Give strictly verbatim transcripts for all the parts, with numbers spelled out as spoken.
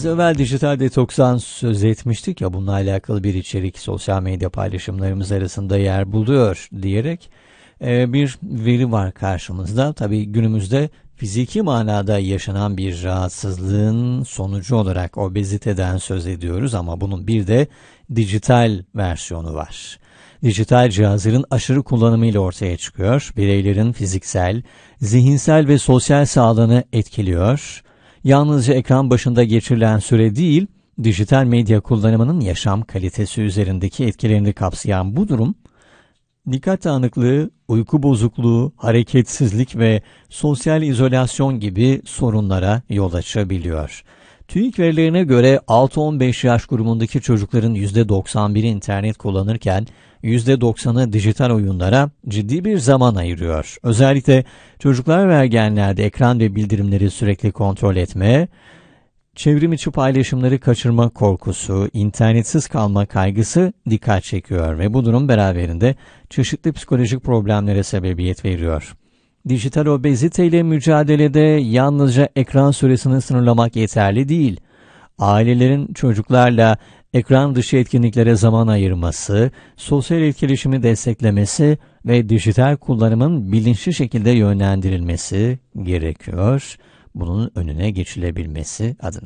Az evvel dijital detokstan söz etmiştik ya, bununla alakalı bir içerik sosyal medya paylaşımlarımız arasında yer buluyor diyerek e, bir veri var karşımızda. Tabii günümüzde fiziki manada yaşanan bir rahatsızlığın sonucu olarak obeziteden söz ediyoruz ama bunun bir de dijital versiyonu var. Dijital cihazların aşırı kullanımıyla ortaya çıkıyor, bireylerin fiziksel, zihinsel ve sosyal sağlığını etkiliyor. Yalnızca ekran başında geçirilen süre değil, dijital medya kullanımının yaşam kalitesi üzerindeki etkilerini kapsayan bu durum, dikkat dağınıklığı, uyku bozukluğu, hareketsizlik ve sosyal izolasyon gibi sorunlara yol açabiliyor. TÜİK verilerine göre altı on beş yaş grubundaki çocukların yüzde doksan biri internet kullanırken yüzde doksanı dijital oyunlara ciddi bir zaman ayırıyor. Özellikle çocuklar ve ergenlerde ekran ve bildirimleri sürekli kontrol etme, çevrim içi paylaşımları kaçırma korkusu, internetsiz kalma kaygısı dikkat çekiyor ve bu durum beraberinde çeşitli psikolojik problemlere sebebiyet veriyor. Dijital obezite ile mücadelede yalnızca ekran süresini sınırlamak yeterli değil. Ailelerin çocuklarla ekran dışı etkinliklere zaman ayırması, sosyal etkileşimi desteklemesi ve dijital kullanımın bilinçli şekilde yönlendirilmesi gerekiyor. Bunun önüne geçilebilmesi adına.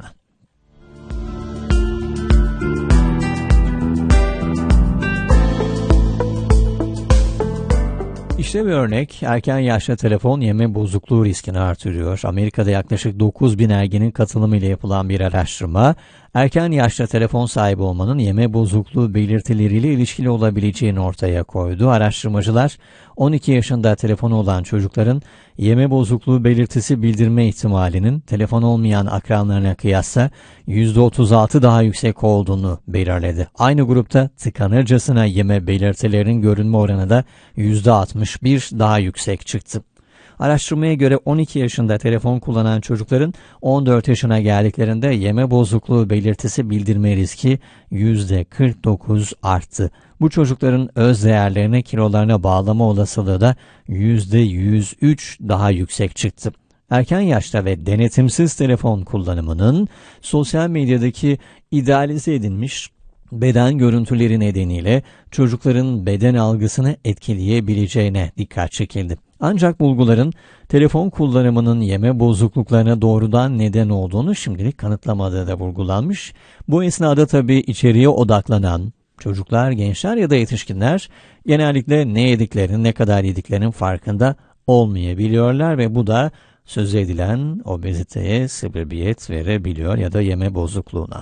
İşte bir örnek, erken yaşta telefon yeme bozukluğu riskini artırıyor. Amerika'da yaklaşık dokuz bin ergenin katılımıyla yapılan bir araştırma, erken yaşta telefon sahibi olmanın yeme bozukluğu belirtileriyle ilişkili olabileceğini ortaya koydu. Araştırmacılar, on iki yaşında telefonu olan çocukların yeme bozukluğu belirtisi bildirme ihtimalinin telefon olmayan akranlarına kıyasla yüzde otuz altı daha yüksek olduğunu belirledi. Aynı grupta tıkanırcasına yeme belirtilerinin görünme oranı da yüzde altmış bir daha yüksek çıktı. Araştırmaya göre on iki yaşında telefon kullanan çocukların on dört yaşına geldiklerinde yeme bozukluğu belirtisi bildirme riski yüzde kırk dokuz arttı. Bu çocukların öz değerlerine, kilolarına bağlama olasılığı da yüzde yüz üç daha yüksek çıktı. Erken yaşta ve denetimsiz telefon kullanımının sosyal medyadaki idealize edilmiş beden görüntüleri nedeniyle çocukların beden algısını etkileyebileceğine dikkat çekildi. Ancak bulguların telefon kullanımının yeme bozukluklarına doğrudan neden olduğunu şimdilik kanıtlamadığı da vurgulanmış. Bu esnada tabii içeriye odaklanan çocuklar, gençler ya da yetişkinler genellikle ne yediklerinin, ne kadar yediklerinin farkında olmayabiliyorlar ve bu da söz edilen obeziteye sebebiyet verebiliyor ya da yeme bozukluğuna.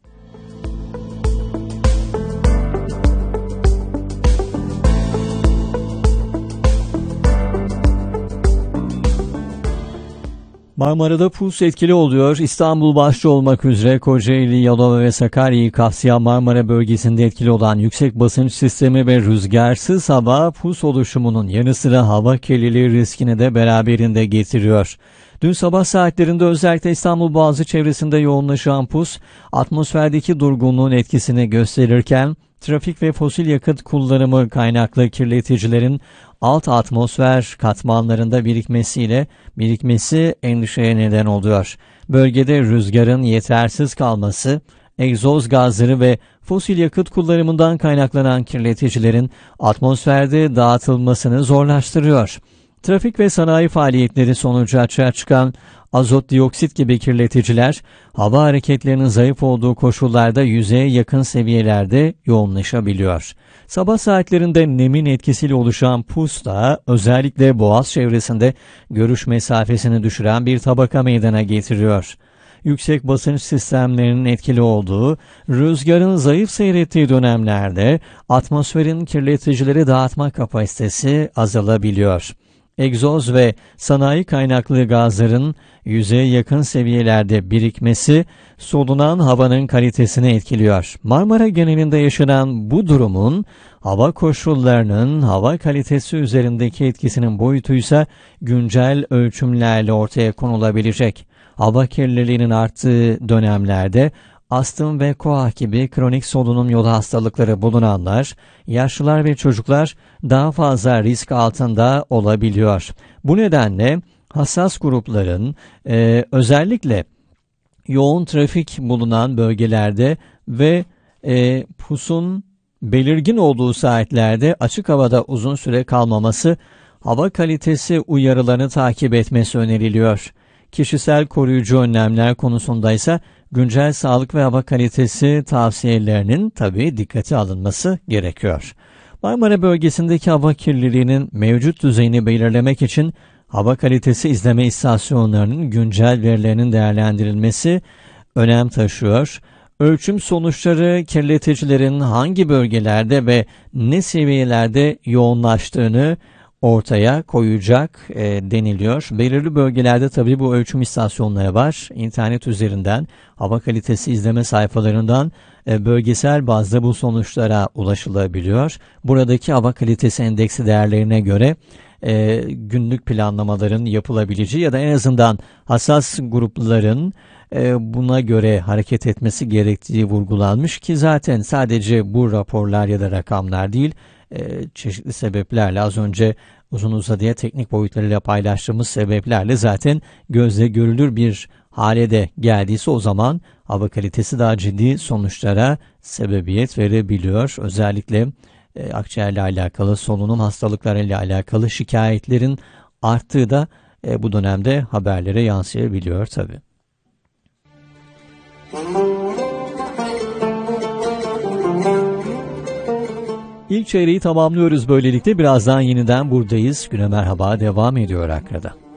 Marmara'da pus etkili oluyor. İstanbul başta olmak üzere Kocaeli, Yalova ve Sakarya'yı kapsayan Marmara bölgesinde etkili olan yüksek basınç sistemi ve rüzgarsız hava pus oluşumunun yanı sıra hava kirliliği riskini de beraberinde getiriyor. Dün sabah saatlerinde özellikle İstanbul Boğazı çevresinde yoğunlaşan pus, atmosferdeki durgunluğun etkisini gösterirken, trafik ve fosil yakıt kullanımı kaynaklı kirleticilerin alt atmosfer katmanlarında birikmesiyle birikmesi endişeye neden oluyor. Bölgede rüzgarın yetersiz kalması, egzoz gazları ve fosil yakıt kullanımından kaynaklanan kirleticilerin atmosferde dağıtılmasını zorlaştırıyor. Trafik ve sanayi faaliyetleri sonucu açığa çıkan azot dioksit gibi kirleticiler, hava hareketlerinin zayıf olduğu koşullarda yüzeye yakın seviyelerde yoğunlaşabiliyor. Sabah saatlerinde nemin etkisiyle oluşan pus da özellikle Boğaz çevresinde görüş mesafesini düşüren bir tabaka meydana getiriyor. Yüksek basınç sistemlerinin etkili olduğu, rüzgarın zayıf seyrettiği dönemlerde atmosferin kirleticileri dağıtma kapasitesi azalabiliyor. Egzoz ve sanayi kaynaklı gazların yüzeye yakın seviyelerde birikmesi solunan havanın kalitesini etkiliyor. Marmara genelinde yaşanan bu durumun hava koşullarının hava kalitesi üzerindeki etkisinin boyutuysa güncel ölçümlerle ortaya konulabilecek. Hava kirliliğinin arttığı dönemlerde astım ve koah gibi kronik solunum yolu hastalıkları bulunanlar, yaşlılar ve çocuklar daha fazla risk altında olabiliyor. Bu nedenle hassas grupların e, özellikle yoğun trafik bulunan bölgelerde ve e, pusun belirgin olduğu saatlerde açık havada uzun süre kalmaması, hava kalitesi uyarılarını takip etmesi öneriliyor. Kişisel koruyucu önlemler konusunda ise güncel sağlık ve hava kalitesi tavsiyelerinin tabii dikkate alınması gerekiyor. Marmara bölgesindeki hava kirliliğinin mevcut düzeyini belirlemek için hava kalitesi izleme istasyonlarının güncel verilerinin değerlendirilmesi önem taşıyor. Ölçüm sonuçları kirleticilerin hangi bölgelerde ve ne seviyelerde yoğunlaştığını ortaya koyacak e, deniliyor. Belirli bölgelerde tabii bu ölçüm istasyonları var. İnternet üzerinden hava kalitesi izleme sayfalarından e, bölgesel bazda bu sonuçlara ulaşılabiliyor. Buradaki hava kalitesi endeksi değerlerine göre e, günlük planlamaların yapılabileceği ya da en azından hassas grupların e, buna göre hareket etmesi gerektiği vurgulanmış ki zaten sadece bu raporlar ya da rakamlar değil, e, çeşitli sebeplerle az önce uzun uzadıya teknik boyutlarıyla paylaştığımız sebeplerle zaten gözle görülür bir hale de geldiyse o zaman hava kalitesi daha ciddi sonuçlara sebebiyet verebiliyor. Özellikle e, akciğerle alakalı, solunum hastalıklarıyla alakalı şikayetlerin arttığı da e, bu dönemde haberlere yansıyabiliyor tabii. İlk çeyreği tamamlıyoruz böylelikle. Birazdan yeniden buradayız. Güne merhaba devam ediyor Akra'da.